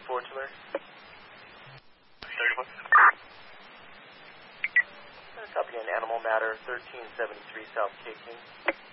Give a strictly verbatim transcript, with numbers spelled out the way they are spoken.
forward to Larry. thirty-one. Copy in Animal Matter, thirteen seventy-three South K King.